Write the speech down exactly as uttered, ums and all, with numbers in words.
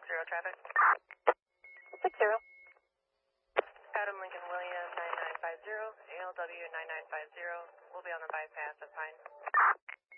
zero traffic. Six zero. Adam Lincoln William nine nine five zero, A L W nine nine five zero. We'll be on the bypass of Pine.